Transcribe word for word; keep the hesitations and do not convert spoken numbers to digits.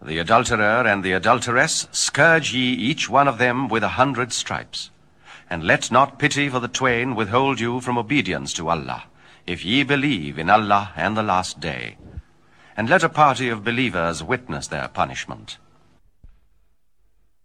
The adulterer and the adulteress, scourge ye each one of them with a hundred stripes. And let not pity for the twain withhold you from obedience to Allah, if ye believe in Allah and the last day. And let a party of believers witness their punishment.